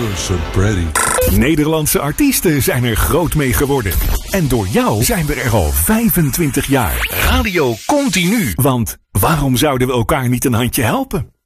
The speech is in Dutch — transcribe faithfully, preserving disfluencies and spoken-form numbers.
You're so pretty. Nederlandse artiesten zijn er groot mee geworden. En door jou zijn we er al vijfentwintig jaar. Radio Continu. Want waarom zouden we elkaar niet een handje helpen?